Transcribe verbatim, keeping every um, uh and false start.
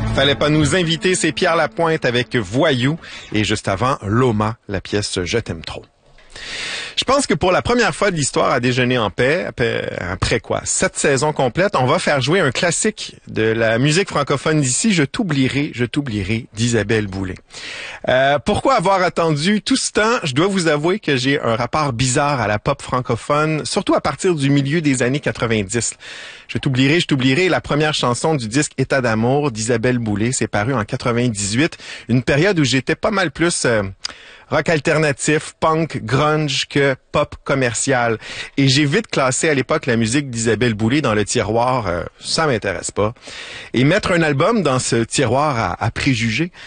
Fallait pas nous inviter, c'est Pierre Lapointe avec Voyou et juste avant, Loma, la pièce Je t'aime trop. Je pense que pour la première fois de l'histoire à Déjeuner en paix, après quoi, sept saisons complètes, on va faire jouer un classique de la musique francophone d'ici, Je t'oublierai, je t'oublierai, d'Isabelle Boulay. Euh, pourquoi avoir attendu tout ce temps? Je dois vous avouer que j'ai un rapport bizarre à la pop francophone, surtout à partir du milieu des années quatre-vingt-dix. Je t'oublierai, je t'oublierai, la première chanson du disque État d'amour d'Isabelle Boulay, c'est paru en quatre-vingt-dix-huit, une période où j'étais pas mal plus euh, rock alternatif, punk, grunge que pop commercial. Et j'ai vite classé à l'époque la musique d'Isabelle Boulay dans le tiroir euh, « ça m'intéresse pas ». Et mettre un album dans ce tiroir à, à préjugés,